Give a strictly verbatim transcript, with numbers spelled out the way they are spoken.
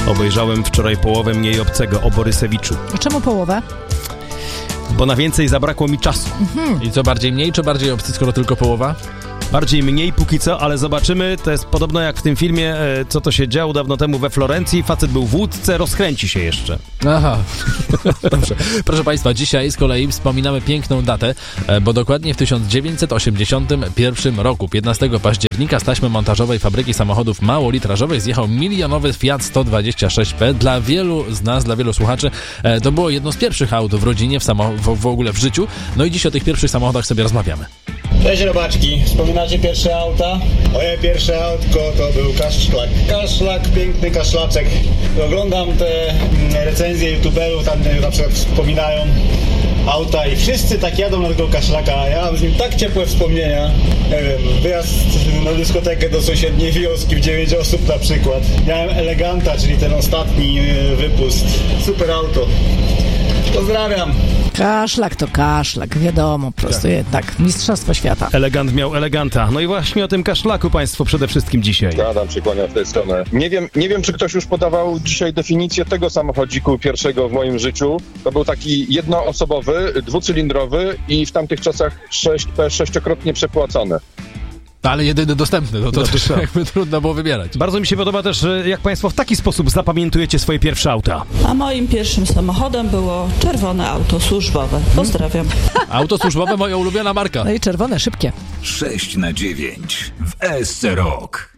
Obejrzałem wczoraj połowę Mniej obcego o Borysewiczu. A czemu połowę? Bo na więcej zabrakło mi czasu. Mhm. I co, bardziej mniej, czy bardziej obcy, skoro tylko połowa? Bardziej mniej póki co, ale zobaczymy. To jest podobno jak w tym filmie, e, co to się działo dawno temu we Florencji. Facet był w łódce, rozkręci się jeszcze. Aha. Dobrze. Proszę Państwa, dzisiaj z kolei wspominamy piękną datę, bo dokładnie w tysiąc dziewięćset osiemdziesiątym pierwszym roku, piętnastego października, z taśmy montażowej fabryki samochodów małolitrażowej zjechał milionowy Fiat sto dwadzieścia sześć P. Dla wielu z nas, dla wielu słuchaczy, to było jedno z pierwszych aut w rodzinie, w, samo- w, w ogóle w życiu. No i dziś o tych pierwszych samochodach sobie rozmawiamy. Cześć robaczki, wspominacie pierwsze auta? Moje pierwsze autko to był kaszlak. Kaszlak, piękny kaszlaczek. Oglądam te recenzje youtuberów, tam na przykład wspominają auta i wszyscy tak jadą na tego kaszlaka, a ja mam z nim tak ciepłe wspomnienia. Nie wiem, wyjazd na dyskotekę do sąsiedniej wioski w dziewięć osób na przykład. Miałem Eleganta, czyli ten ostatni wypust. Super auto. Pozdrawiam. Kaszlak to kaszlak, wiadomo, po prostu tak. tak, mistrzostwo świata. Elegant miał eleganta. No i właśnie o tym kaszlaku Państwo przede wszystkim dzisiaj. Adam się kłania w tę stronę. Nie wiem, nie wiem, czy ktoś już podawał dzisiaj definicję tego samochodziku pierwszego w moim życiu. To był taki jednoosobowy, dwucylindrowy i w tamtych czasach sześć P sześciokrotnie przepłacony. Ale jedyny dostępny, no to no też jakby trudno było wybierać. Bardzo mi się podoba też, jak Państwo w taki sposób zapamiętujecie swoje pierwsze auta. A moim pierwszym samochodem było czerwone auto służbowe. Pozdrawiam. Auto służbowe, moja ulubiona marka. No i czerwone, szybkie. sześć na dziewięć w S C Rock.